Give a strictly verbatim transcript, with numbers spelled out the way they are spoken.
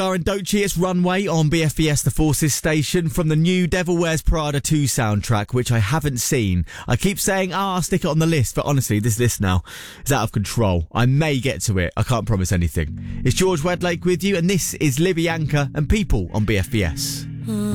And Don't Cheat It's Runway on B F B S The Forces station from the new Devil Wears Prada two soundtrack, which I haven't seen. I keep saying, ah, oh, I'll stick it on the list, but honestly, this list now is out of control. I may get to it. I can't promise anything. It's George Wedlake with you, and this is Libby Anchor and People on B F B S.